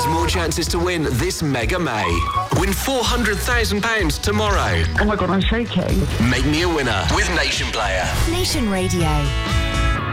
has more chances to win this Mega May. Win £400,000 tomorrow. Oh my God, I'm shaking. Make me a winner with Nation Player. Nation Radio.